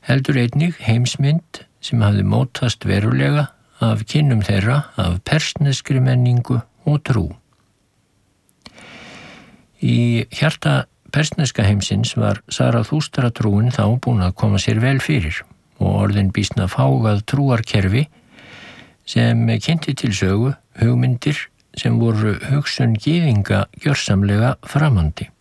heldur einnig heimsmynd sem hafði mótast verulega af kynnum þeirra af persneskri menningu og trú. Í hjarta persneska heimsins var Sarathustra trúin þá búin að koma sér vel fyrir og orðin býsna fágað trúarkerfi sem kynnti til sögu hugmyndir sem voru hugsun gyðinga gjörsamlega framandi.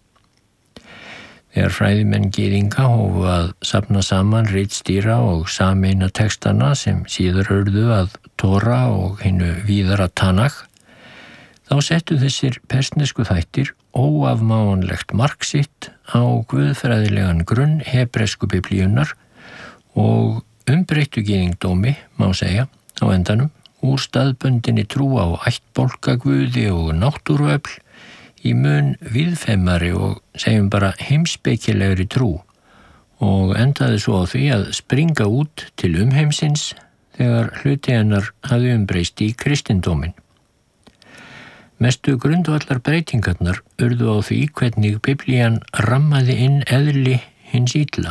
Þegar fræðimenn gyðinga hófu að safna saman ritstýra og sameina textana sem síðar urðu að Tóra og hinu víðara Tanakh, þá settu þessir persnesku þættir óafmáanlegt mark sitt á guðfræðilegan grunn hebresku biblíunnar og umbreyttu gyðingdómi, má segja, á endanum, úr staðbundinni trú á ættbálkaguði og náttúruöfl í mun víðfeimari og segjum bara heimspekilegri trú og endaði svo á því að springa út til umheimsins þegar hluti hennar hafði umbreyst í kristindóminn. Mestu grundvallar breytingarnar urðu á því hvernig Biblían rammaði inn eðli hins illa.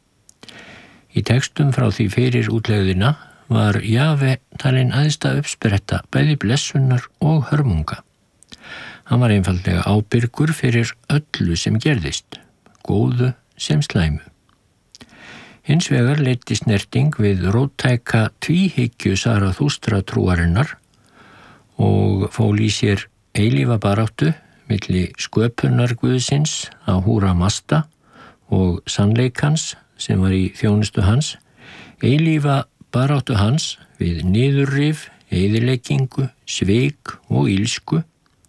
Í textum frá því fyrir útlegðina var Jave talin æðsta uppspretta bæði blessunar og hörmunga. Hann var einfaldlega ábyrgur fyrir öllu sem gerðist, góðu sem slæmu. Hins vegar leiddi snerting við róttæka tvíhyggju Sarathustra trúarinnar og fól í sér eilífa baráttu milli sköpunar Guðsins á Húra Masta og sannleikans sem var í þjónustu hans, eilífa baráttu hans við niðurrif, eyðileggingu, svik og ilsku.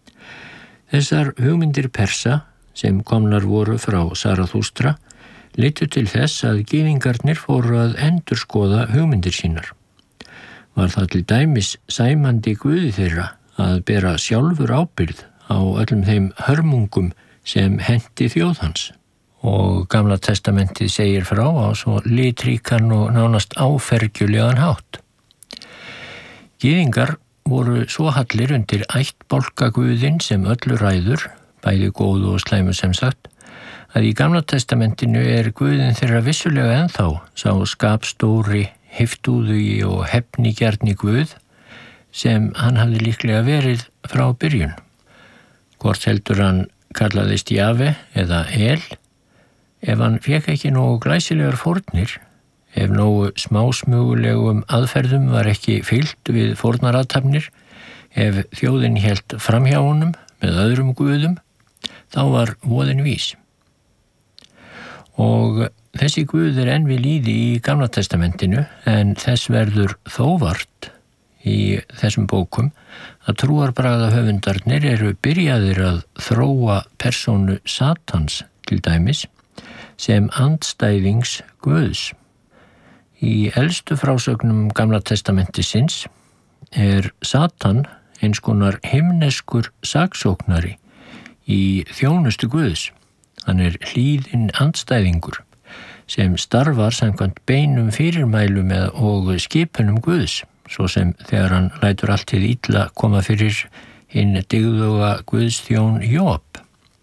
Þessar hugmyndir Persa sem komnar voru frá Sarathustra leiddu til þess að gyðingarnir fóru að endurskoða hugmyndir sínar. Var það til dæmis sæmandi guði þeirra að bera sjálfur ábyrgð á öllum þeim hörmungum sem henti þjóð hans. Og Gamla testamentið segir frá á svo litríkan og nánast áfergjulegan hátt. Gyðingar voru svo hallir undir ættbálkaguðinn sem öllu ræður, bæði góðu og slæmu sem sagt, að í Gamla testamentinu guðinn þeirra vissulega ennþá sá skapstóri, heiftúðugi og hefnigjarni guð sem hann hafði líklega verið frá byrjun. Hvort heldur hann kallaðist Jave eða El, ef hann fékk ekki nógu glæsilegar fórnir, ef nógu smásmugulegum aðferðum var ekki fylgt við fórnarathafnir, ef þjóðin hélt framhjá honum með öðrum guðum, þá var voðinn vís. Og þessi guð enn við lýði í Gamla testamentinu, en þess verður þó vart í þessum bókum að trúarbragðahöfundarnir eru byrjaðir að þróa persónu Satans til dæmis sem andstæðings Guðs. Í elstu frásögnum Gamla testamentisins Satan eins konar himneskur saksóknari í þjónustu Guðs. Hann hlýðinn andstæðingur sem starfar samkvæmt beinum fyrirmælum og skipunum Guðs, svo sem þegar hann lætur allt hið illa koma fyrir hinn dygðuga Guðsþjón Job.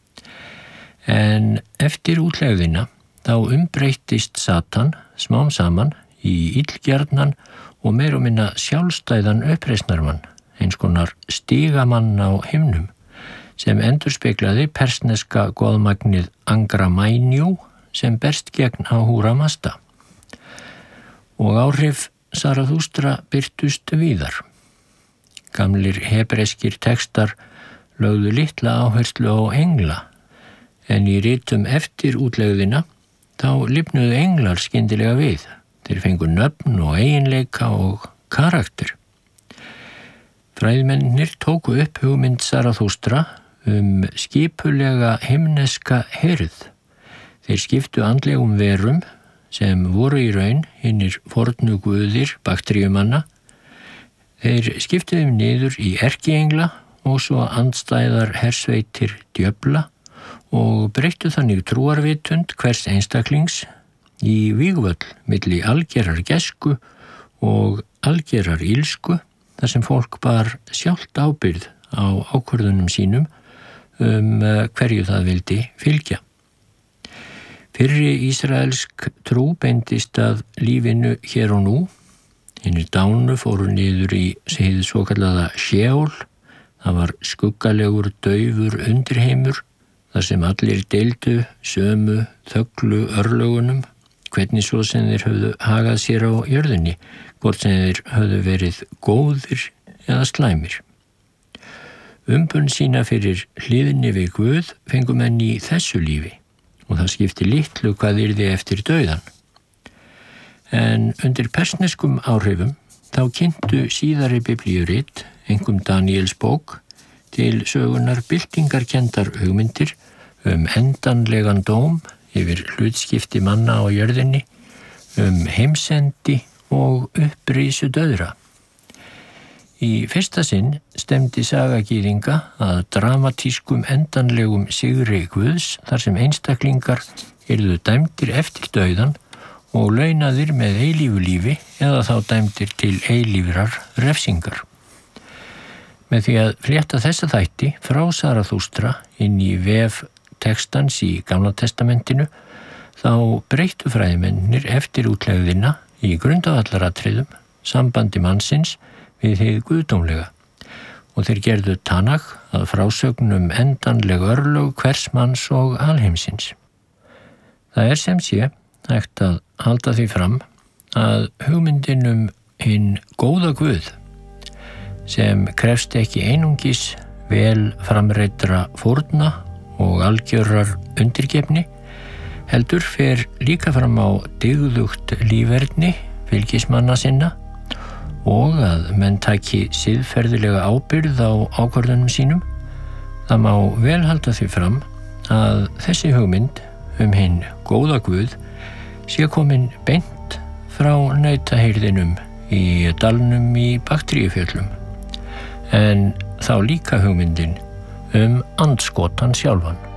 En eftir útlegðina þá umbreyttist Satan smám saman í illgjarnan og meira og minna sjálfstæðan uppreisnarmann, eins konar stigamann á himnum, sem endurspeglaði persneska goðmagnið Angra Mainyu sem berst gegn Ahura Mazda. Og áhrif Sarathustra birtust víðar. Gamlir hebreskir textar lögðu litla áherslu á engla, en í ritum eftir útlegðina þá lifnuðu englar skyndilega við. Þeir fengu nöfn og eiginleika og karakter. Fræðimennir tóku upp hugmynd Sarathustra skipulega himneska hirð. Þeir skiptu andlegum verum sem voru í raun hinnir fornu guðir bakteríumanna. Þeir skiptu þeim niður í erkiengla og svo andstæðar hersveitir djöfla og breyttu þannig trúarvitund hvers einstaklings í vígvöll milli algerrar gæsku og algerrar ilsku, þar sem fólk bar sjálft ábyrgð á ákvörðunum sínum hverju það vildi fylgja. Fyrri ísraelsk trú beindist að lífinu hér og nú. Hinir dánu fóru niður í hið svokallaða Sheol. Það var skuggalegur, daufur undirheimur, þar sem allir deildu sömu þöglu örlögunum, hvernig svo sem þeir höfðu hagað sér á jörðinni, hvort sem þeir höfðu verið góðir eða slæmir. Umbun sína fyrir hliðinni við Guð fengu menn í þessu lífi og það skipti litlu hvað yrði eftir dauðan. En undir persneskum áhrifum þá kynntu síðari biblíurit, einkum Daniels bók, til sögunar byltingarkenndar hugmyndir endanlegan dóm yfir hlutskipti manna á jörðinni, heimsendi og upprísu dauðra. Í fyrsta sinn stemdi saga gyðinga að dramatískum endanlegum sigri Guðs þar sem einstaklingar yrðu dæmdir eftir dauðan og launaðir með eilífu lífi eða þá dæmdir til eilífrar refsingar. Með því að flétta þessa þætti frá Sarathústra inn í vef textans í Gamla testamentinu þá breyttu fræðimennir eftir útlegðina í grundvallaratriðum sambandi mannsins við hið guðdómlega og þeir gerðu Tanakh að frásögnum endanleg örlög hvers manns og alheimsins. Það sem sé hægt að halda því fram að hugmyndin hinn góða Guð sem krefst ekki einungis vel framreiddra fórna og algjörrar undirgefni heldur fer líka fram á dygðugt líferni fylgismanna sinna og að menn taki siðferðilega ábyrgð á ákvörðunum sínum. Það má vel halda því fram að þessi hugmynd hinn góða Guð sé komin beint frá nautahirðinum í dalnum í Bakteríufjöllum, en þá líka hugmyndin andskotann sjálfan.